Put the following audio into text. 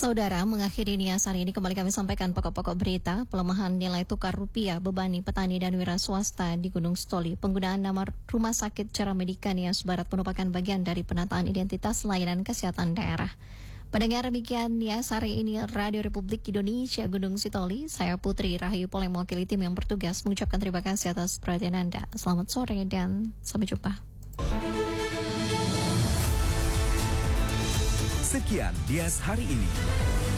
Saudara, mengakhiri Nias hari ini kembali kami sampaikan pokok-pokok berita. Pelemahan nilai tukar rupiah bebani petani dan wira swasta di Gunung Stoli. Penggunaan nama Rumah Sakit Cara Medika Nias Barat merupakan bagian dari penataan identitas layanan kesehatan daerah. Pendengar, demikian Nias hari ini Radio Republik Indonesia Gunung Sitoli. Saya Putri Rahayu Poleng, mewakili tim yang bertugas mengucapkan terima kasih atas perhatian Anda. Selamat sore dan sampai jumpa. Sekian Nias hari ini.